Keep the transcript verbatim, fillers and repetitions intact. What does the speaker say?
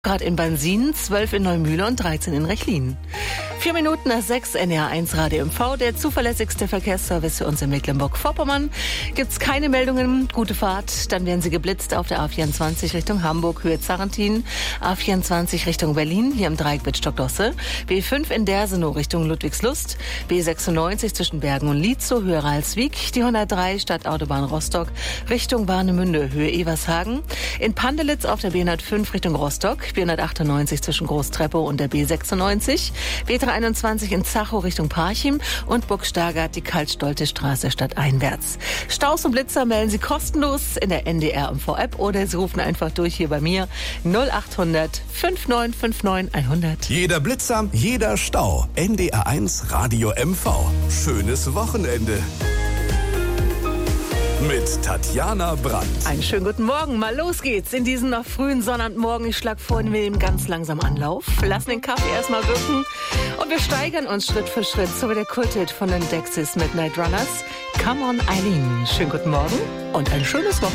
Grad in Bansin, zwölf in Neumühle und dreizehn in Rechlin. Vier Minuten nach sechs, N R eins Radio M V, der zuverlässigste Verkehrsservice für uns in Mecklenburg-Vorpommern. Gibt's keine Meldungen, gute Fahrt, dann werden Sie geblitzt auf der A vierundzwanzig Richtung Hamburg, Höhe Zarrentin, A vierundzwanzig Richtung Berlin, hier im Dreieck mit Stockdosse, B fünf in Dersenow Richtung Ludwigslust, B sechsundneunzig zwischen Bergen und Lietzow, Höhe Ralswiek, die hundertdrei Stadtautobahn Rostock Richtung Warnemünde, Höhe Evershagen, in Pandelitz auf der B hundertfünf Richtung Rostock, B hundertachtundneunzig zwischen Großtreppow und der B sechsundneunzig, B dreiundeinundzwanzig in Zachow Richtung Parchim und Burgstargard die Kaltstolte Straße stadteinwärts. Staus und Blitzer melden Sie kostenlos in der N D R M V-App oder Sie rufen einfach durch hier bei mir null achthundert neunundfünfzig neunundfünfzig hundert. Jeder Blitzer, jeder Stau. N D R eins Radio M V. Schönes Wochenende. Mit Tatjana Brandt. Einen schönen guten Morgen. Mal los geht's in diesen noch frühen Sonnabendmorgen. Ich schlag vor, wir nehmen ganz langsam Anlauf, lassen den Kaffee erstmal wirken und wir steigern uns Schritt für Schritt. So wie der Kulthit von den Dexys Midnight Runners. Come on, Eileen. Schönen guten Morgen und ein schönes Wochenende.